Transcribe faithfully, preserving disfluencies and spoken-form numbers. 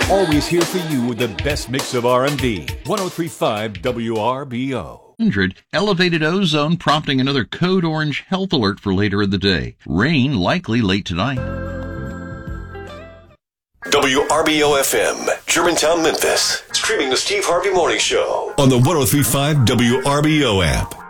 Always here for you with the best mix of R and B. one oh three point five W R B O. Elevated ozone prompting another code orange health alert for later in the day. Rain likely late tonight. W R B O F M, Germantown, Memphis. Streaming the Steve Harvey Morning Show on the one oh three point five W R B O app.